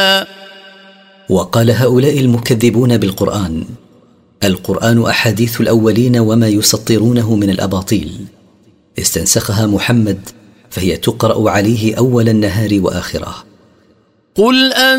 وقال هؤلاء المكذبون بالقرآن: القرآن أحاديث الأولين وما يسطرونه من الأباطيل، استنسخها محمد فهي تقرأ عليه أول النهار وآخره. قل